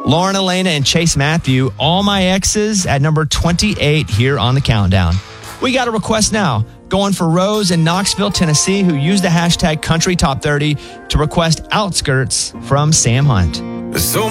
Lauren Elena and Chase Matthew, All My Exes at number 28 here on the countdown. We got a request now. Going for Rose in Knoxville, Tennessee, who used the hashtag Country Top 30 to request Outskirts from Sam Hunt. So